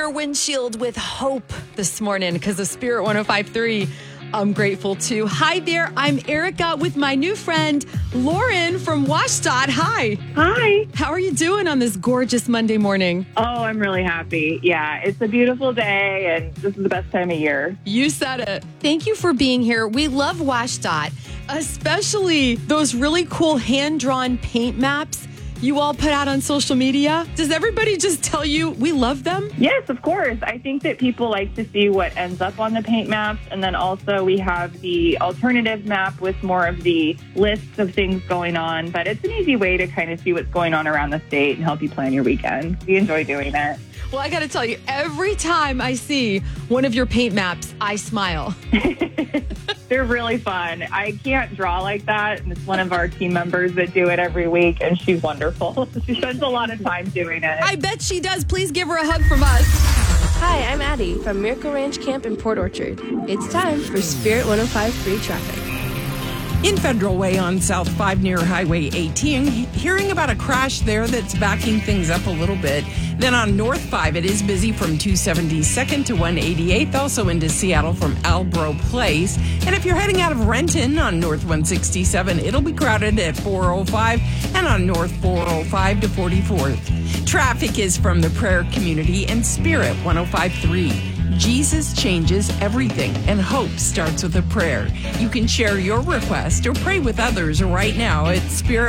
your windshield with hope this morning because of Spirit 105.3. I'm grateful too. Hi there. I'm Erica with my new friend, Lauren from WSDOT. Hi. Hi. How are you doing on this gorgeous Monday morning? Oh, I'm really happy. Yeah, it's a beautiful day, and this is the best time of year. You said it. Thank you for being here. We love WSDOT, especially those really cool hand-drawn paint maps you all put out on social media. Does everybody just tell you we love them? Yes, of course. I think that people like to see what ends up on the paint maps. And then also we have the alternative map with more of the lists of things going on. But it's an easy way to kind of see what's going on around the state and help you plan your weekend. We enjoy doing it. Well, I got to tell you, every time I see one of your paint maps, I smile. They're really fun. I can't draw like that. And it's one of our team members that do it every week. And she's wonderful. She spends a lot of time doing it. I bet she does. Please give her a hug from us. Hi, I'm Addie from Miracle Ranch Camp in Port Orchard. It's time for Spirit 105.3 traffic. In Federal Way on South 5 near Highway 18, hearing about a crash there that's backing things up a little bit. Then on North 5, it is busy from 272nd to 188th, also into Seattle from Albro Place. And if you're heading out of Renton on North 167, it'll be crowded at 405 and on North 405 to 44th. Traffic is from the prayer community and Spirit 105.3. Jesus changes everything, and hope starts with a prayer. You can share your request or pray with others right now at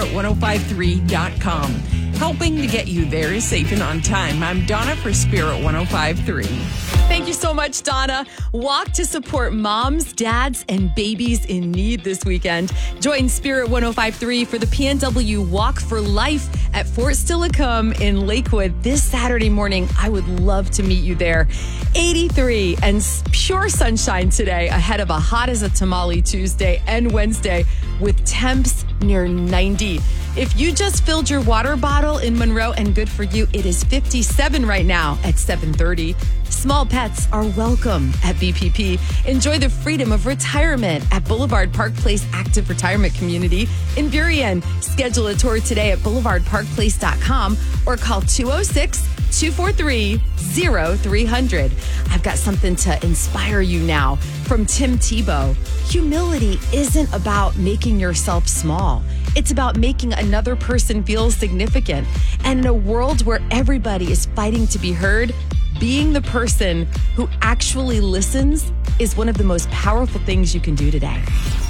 spirit1053.com. Helping to get you there safe and on time. I'm Donna for Spirit 105.3. Thank you so much, Donna. Walk to support moms, dads, and babies in need this weekend. Join Spirit 105.3 for the PNW Walk for Life at Fort Steilacoom in Lakewood this Saturday morning. I would love to meet you there. 83 and pure sunshine today ahead of a hot as a tamale Tuesday and Wednesday with temps near 90. If you just filled your water bottle in Monroe, and good for you, it is 57 right now at 7:30. Small pets are welcome at BPP. Enjoy the freedom of retirement at Boulevard Park Place Active Retirement Community in Burien. Schedule a tour today at boulevardparkplace.com or call 206-243-0300. I've got something to inspire you now from Tim Tebow. Humility isn't about making yourself small. It's about making another person feel significant. And in a world where everybody is fighting to be heard, being the person who actually listens is one of the most powerful things you can do today.